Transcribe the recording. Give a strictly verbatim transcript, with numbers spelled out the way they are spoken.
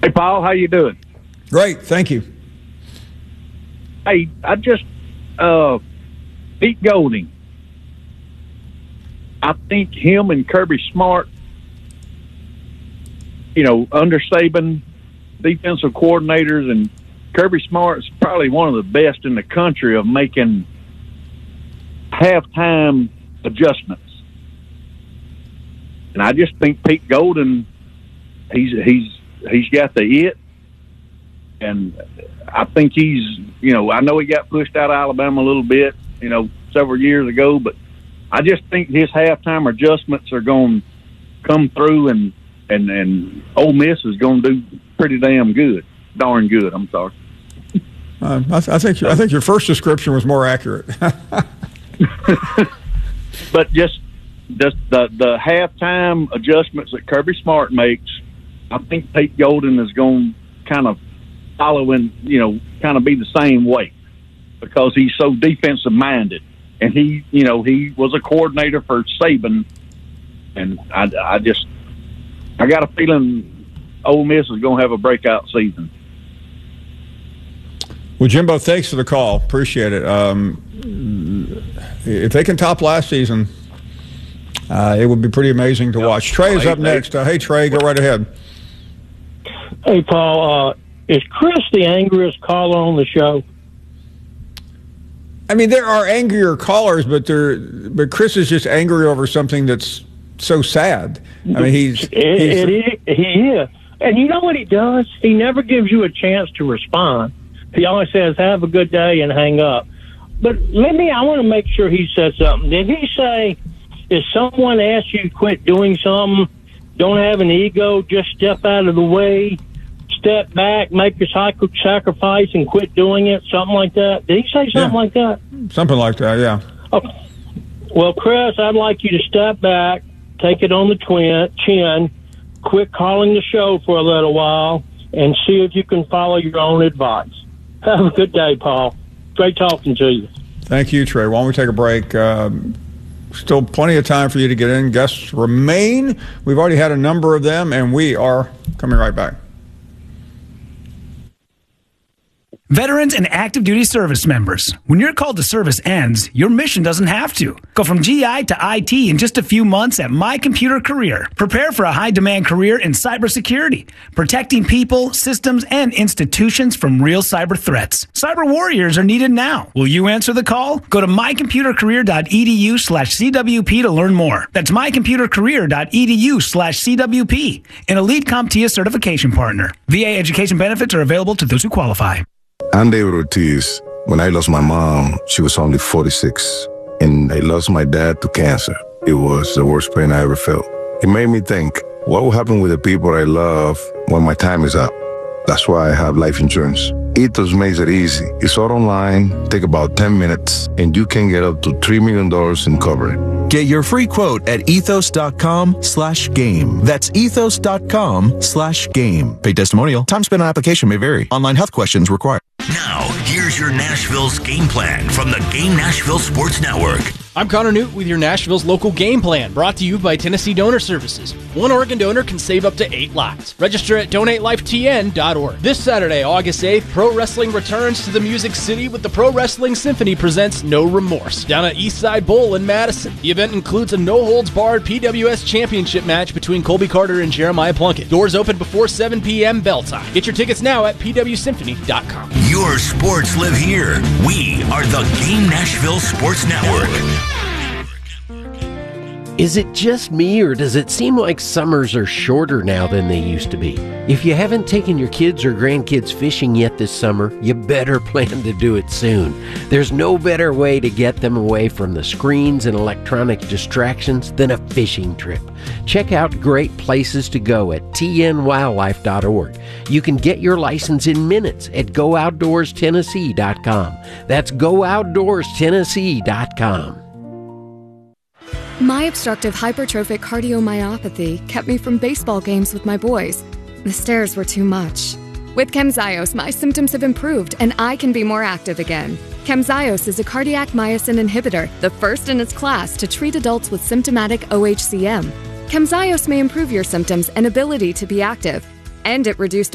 Hey, Paul, how you doing? Great, thank you. Hey, I just uh, Pete Golding. I think him and Kirby Smart, you know, under Saban, defensive coordinators, and Kirby Smart's probably one of the best in the country of making halftime adjustments. And I just think Pete Golding, he's he's he's got the it, and I think he's, you know, I know he got pushed out of Alabama a little bit, you know, several years ago, but I just think his halftime adjustments are going to come through, and and and Ole Miss is going to do pretty damn good, darn good. I'm sorry. Uh, I, th- I think I think your first description was more accurate. But just just the the halftime adjustments that Kirby Smart makes, I think Pete Golding is going to kind of follow in, you know, kind of be the same way, because he's so defensive minded, and he, you know, he was a coordinator for Saban, and I, I just I got a feeling Ole Miss is going to have a breakout season. Well, Jimbo, thanks for the call. Appreciate it. Um, if they can top last season, uh, it would be pretty amazing to watch. Trey is up next. Uh, hey, Trey, go right ahead. Hey, Paul. Uh, is Chris the angriest caller on the show? I mean, there are angrier callers, but they're, but Chris is just angry over something that's so sad. I mean, he's, it, he's it, it, he is. And you know what he does? He never gives you a chance to respond. He always says, have a good day, and hang up. But let me, I want to make sure he said something. Did he say, if someone asks you to quit doing something, don't have an ego, just step out of the way, step back, make your sacrifice, and quit doing it, something like that? Did he say something Yeah. like that? Something like that, yeah. Okay. Well, Chris, I'd like you to step back, take it on the twin, chin, quit calling the show for a little while, and see if you can follow your own advice. Have a good day, Paul. Great talking to you. Thank you, Trey. Why don't we take a break? Um, still plenty of time for you to get in. Guests remain. We've already had a number of them, and we are coming right back. Veterans and active duty service members, when your call to service ends, your mission doesn't have to. Go from G I to I T in just a few months at My Computer Career. Prepare for a high-demand career in cybersecurity, protecting people, systems, and institutions from real cyber threats. Cyber warriors are needed now. Will you answer the call? Go to mycomputercareer.edu slash CWP to learn more. That's mycomputercareer.edu slash CWP, an elite CompTIA certification partner. V A education benefits are available to those who qualify. I'm David Ortiz. When I lost my mom, she was only forty-six, and I lost my dad to cancer. It was the worst pain I ever felt. It made me think, what will happen with the people I love when my time is up? That's why I have life insurance. Ethos makes it easy. It's all online, take about ten minutes, and you can get up to three million dollars in coverage. Get your free quote at ethos.com slash game. That's ethos.com slash game. Paid testimonial. Time spent on application may vary. Online health questions required. Now, here's your Nashville's game plan from the Game Nashville Sports Network. I'm Connor Newt with your Nashville's local game plan, brought to you by Tennessee Donor Services. One organ donor can save up to eight lives. Register at donate life T N dot org. This Saturday, August eighth, pro wrestling returns to the Music City with the Pro Wrestling Symphony presents No Remorse down at Eastside Bowl in Madison. The event includes a no-holds-barred P W S championship match between Colby Carter and Jeremiah Plunkett. Doors open before seven p.m. bell time. Get your tickets now at p w symphony dot com. Your sports live here. We are the Game Nashville Sports Network. Is it just me, or does it seem like summers are shorter now than they used to be? If you haven't taken your kids or grandkids fishing yet this summer, you better plan to do it soon. There's no better way to get them away from the screens and electronic distractions than a fishing trip. Check out great places to go at t n wildlife dot org. You can get your license in minutes at go outdoors tennessee dot com. That's go outdoors tennessee dot com. My obstructive hypertrophic cardiomyopathy kept me from baseball games with my boys. The stairs were too much. With Camzyos, my symptoms have improved and I can be more active again. Camzyos is a cardiac myosin inhibitor, the first in its class to treat adults with symptomatic O H C M. Camzyos may improve your symptoms and ability to be active, and it reduced